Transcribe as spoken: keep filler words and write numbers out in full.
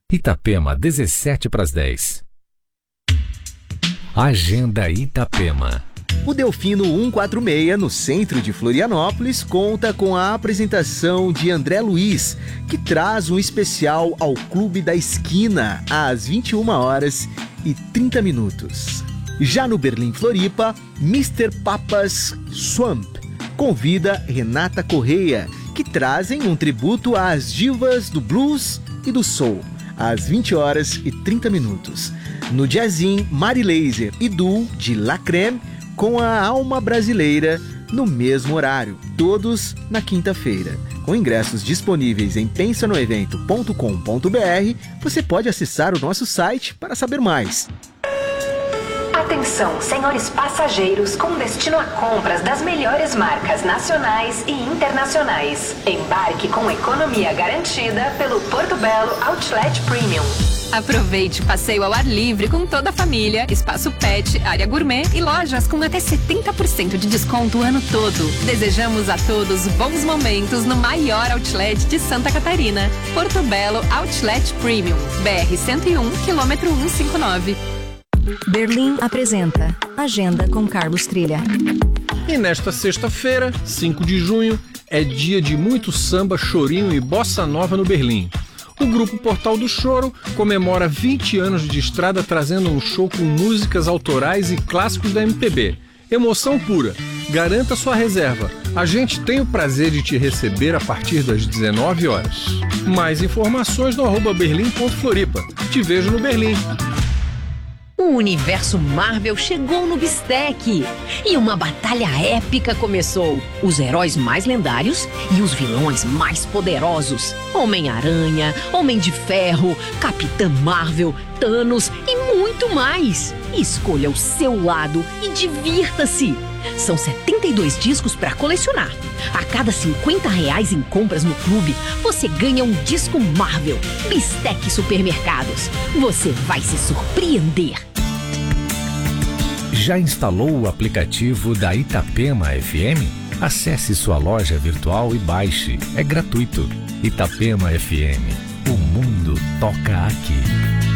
Itapema, dezessete para as dez. Agenda Itapema. O Delfino cento e quarenta e seis, no centro de Florianópolis, conta com a apresentação de André Luiz, que traz um especial ao Clube da Esquina, às vinte e uma horas e trinta minutos. Já no Berlim Floripa, mister Papas Swamp convida Renata Correia, que trazem um tributo às divas do blues e do soul, às vinte horas e trinta minutos. No Jazzin, Mari Laser e Duo de La Creme com a Alma Brasileira no mesmo horário, todos na quinta-feira. Com ingressos disponíveis em pensa no evento ponto com ponto b r, você pode acessar o nosso site para saber mais. Atenção, senhores passageiros com destino a compras das melhores marcas nacionais e internacionais. Embarque com economia garantida pelo Porto Belo Outlet Premium. Aproveite passeio ao ar livre com toda a família, espaço pet, área gourmet e lojas com até setenta por cento de desconto o ano todo. Desejamos a todos bons momentos no maior outlet de Santa Catarina. Porto Belo Outlet Premium, B R cento e um, quilômetro cento e cinquenta e nove. Berlim apresenta Agenda com Carlos Trilha. E nesta sexta-feira, cinco de junho, é dia de muito samba, chorinho e bossa nova no Berlim. O grupo Portal do Choro comemora vinte anos de estrada trazendo um show com músicas autorais e clássicos da M P B. Emoção pura. Garanta sua reserva. A gente tem o prazer de te receber a partir das dezenove horas. Mais informações no arroba berlim ponto floripa. Te vejo no Berlim. O universo Marvel chegou no Bistec e uma batalha épica começou. Os heróis mais lendários e os vilões mais poderosos. Homem-Aranha, Homem de Ferro, Capitã Marvel, Thanos e muito mais. Escolha o seu lado e divirta-se. São setenta e dois discos para colecionar. A cada cinquenta reais em compras no clube, você ganha um disco Marvel. Bistec Supermercados. Você vai se surpreender. Já instalou o aplicativo da Itapema F M? Acesse sua loja virtual e baixe. É gratuito. Itapema F M. O mundo toca aqui.